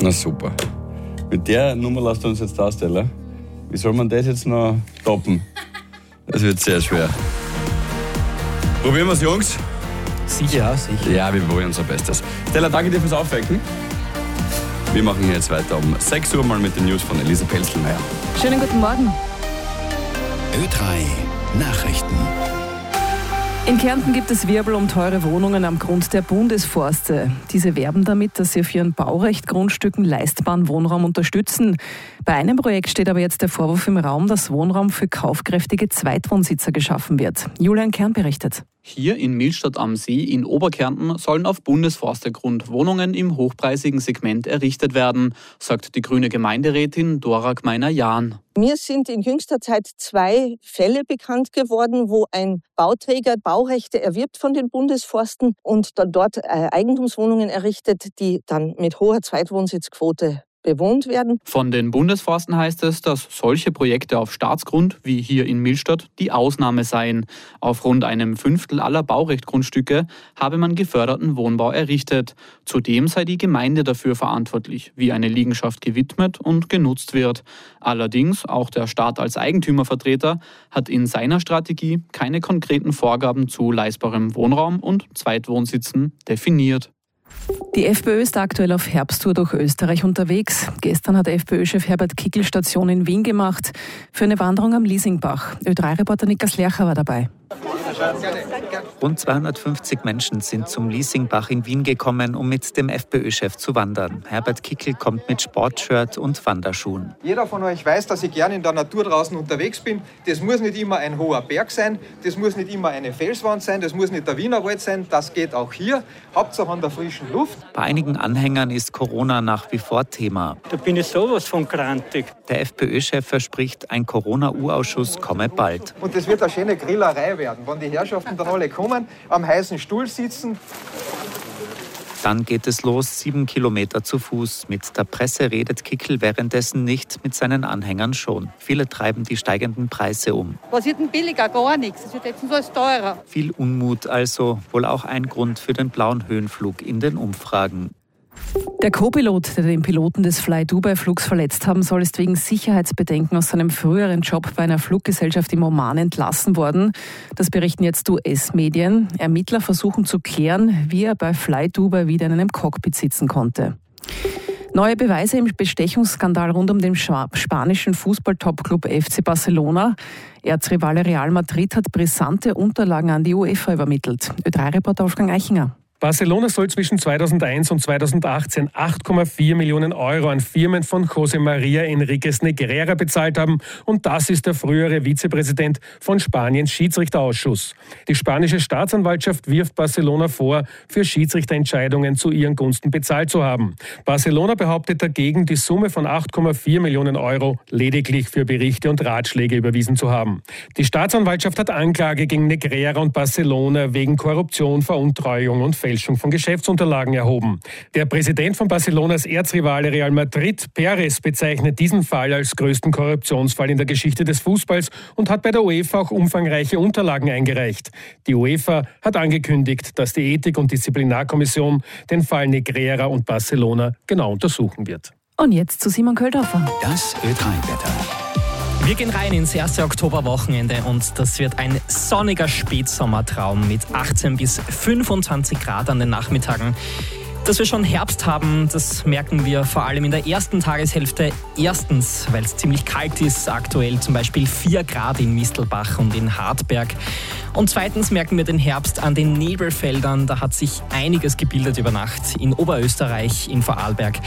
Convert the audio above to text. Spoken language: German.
Na super. Mit der Nummer lasst du uns jetzt ausstellen. Wie soll man das jetzt noch toppen? Das wird sehr schwer. Probieren wir es, Jungs? Sicher. Ja, wir probieren unser Bestes. Stella, danke dir fürs Aufwecken. Wir machen jetzt weiter um 6 Uhr mal mit den News von Elisa Pelzelmeier. Schönen guten Morgen. Ö3 Nachrichten. In Kärnten gibt es Wirbel um teure Wohnungen am Grund der Bundesforste. Diese werben damit, dass sie auf ihren Baurechtgrundstücken leistbaren Wohnraum unterstützen. Bei einem Projekt steht aber jetzt der Vorwurf im Raum, dass Wohnraum für kaufkräftige Zweitwohnsitzer geschaffen wird. Julian Kern berichtet. Hier in Millstatt am See in Oberkärnten sollen auf Bundesforstegrund Wohnungen im hochpreisigen Segment errichtet werden, sagt die grüne Gemeinderätin Dora Gmeiner-Jahn. Mir sind in jüngster Zeit 2 Fälle bekannt geworden, wo ein Bauträger Baurechte erwirbt von den Bundesforsten und dann dort Eigentumswohnungen errichtet, die dann mit hoher Zweitwohnsitzquote bewohnt werden. Von den Bundesforsten heißt es, dass solche Projekte auf Staatsgrund, wie hier in Millstatt, die Ausnahme seien. Auf rund einem Fünftel aller Baurechtgrundstücke habe man geförderten Wohnbau errichtet. Zudem sei die Gemeinde dafür verantwortlich, wie eine Liegenschaft gewidmet und genutzt wird. Allerdings, auch der Staat als Eigentümervertreter hat in seiner Strategie keine konkreten Vorgaben zu leistbarem Wohnraum und Zweitwohnsitzen definiert. Die FPÖ ist aktuell auf Herbsttour durch Österreich unterwegs. Gestern hat FPÖ-Chef Herbert Kickl Station in Wien gemacht für eine Wanderung am Liesingbach. Ö3-Reporter Niklas Lercher war dabei. Rund 250 Menschen sind zum Liesingbach in Wien gekommen, um mit dem FPÖ-Chef zu wandern. Herbert Kickl kommt mit Sportshirt und Wanderschuhen. Jeder von euch weiß, dass ich gerne in der Natur draußen unterwegs bin. Das muss nicht immer ein hoher Berg sein, das muss nicht immer eine Felswand sein, das muss nicht der Wienerwald sein, das geht auch hier. Hauptsache an der frischen Luft. Bei einigen Anhängern ist Corona nach wie vor Thema. Da bin ich sowas von grantig. Der FPÖ-Chef verspricht, ein Corona-Urausschuss komme bald. Und das wird eine schöne Grillerei werden, wenn die Herrschaften dann alle kommen, am heißen Stuhl sitzen. Dann geht es los, 7 Kilometer zu Fuß. Mit der Presse redet Kickl währenddessen nicht, mit seinen Anhängern schon. Viele treiben die steigenden Preise um. Was wird denn billiger? Gar nichts. Es wird jetzt alles teurer. Viel Unmut also, wohl auch ein Grund für den blauen Höhenflug in den Umfragen. Der Co-Pilot, der den Piloten des Fly-Dubai-Flugs verletzt haben soll, ist wegen Sicherheitsbedenken aus seinem früheren Job bei einer Fluggesellschaft im Oman entlassen worden. Das berichten jetzt US-Medien. Ermittler versuchen zu klären, wie er bei Fly-Dubai wieder in einem Cockpit sitzen konnte. Neue Beweise im Bestechungsskandal rund um den spanischen Fußball-Topclub FC Barcelona. Erzrivale Real Madrid hat brisante Unterlagen an die UEFA übermittelt. Ö3-Reporter Wolfgang Eichinger. Barcelona soll zwischen 2001 und 2018 8,4 Millionen Euro an Firmen von José María Enríquez Negreira bezahlt haben. Und das ist der frühere Vizepräsident von Spaniens Schiedsrichterausschuss. Die spanische Staatsanwaltschaft wirft Barcelona vor, für Schiedsrichterentscheidungen zu ihren Gunsten bezahlt zu haben. Barcelona behauptet dagegen, die Summe von 8,4 Millionen Euro lediglich für Berichte und Ratschläge überwiesen zu haben. Die Staatsanwaltschaft hat Anklage gegen Negreira und Barcelona wegen Korruption, Veruntreuung und Fälschung von Geschäftsunterlagen erhoben. Der Präsident von Barcelonas Erzrivale Real Madrid, Pérez, bezeichnet diesen Fall als größten Korruptionsfall in der Geschichte des Fußballs und hat bei der UEFA auch umfangreiche Unterlagen eingereicht. Die UEFA hat angekündigt, dass die Ethik- und Disziplinarkommission den Fall Negreira und Barcelona genau untersuchen wird. Und jetzt zu Simon Köldorfer. Das Ö3-Wetter. Wir gehen rein ins erste Oktoberwochenende und das wird ein sonniger Spätsommertraum mit 18 bis 25 Grad an den Nachmittagen. Dass wir schon Herbst haben, das merken wir vor allem in der ersten Tageshälfte. Erstens, weil es ziemlich kalt ist, aktuell zum Beispiel 4 Grad in Mistelbach und in Hartberg. Und zweitens merken wir den Herbst an den Nebelfeldern. Da hat sich einiges gebildet über Nacht in Oberösterreich, in Vorarlberg.